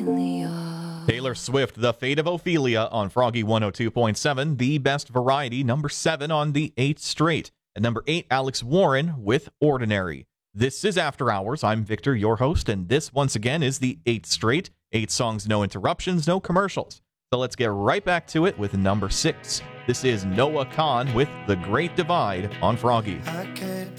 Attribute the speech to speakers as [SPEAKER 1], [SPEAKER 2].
[SPEAKER 1] Taylor Swift, The Fate of Ophelia on Froggy 102.7, the best variety, number 7 on the 8th straight. At number 8, Alex Warren with Ordinary. This is After Hours. I'm Victor, your host, and this, once again, is the 8th straight. 8 songs, no interruptions, no commercials. So let's get right back to it with number 6. This is Noah Kahan with The Great Divide on Froggy.
[SPEAKER 2] I can't